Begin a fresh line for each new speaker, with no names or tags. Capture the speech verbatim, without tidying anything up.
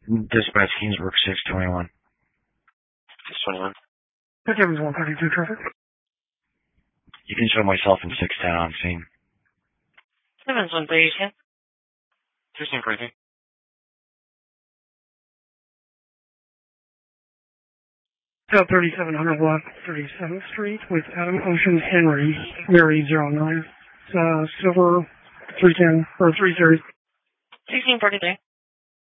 Dispatch Kingsbrook six twenty-one.
six twenty-one.
That was one thirty-two traffic.
You can show myself in six ten on scene.
seven one thirty-two. thirteen forty-three.
South thirty-seven hundred block, thirty-seventh Street with Adam Ocean Henry, Mary zero nine. Uh, silver three ten, or three series.
sixteen forty-three.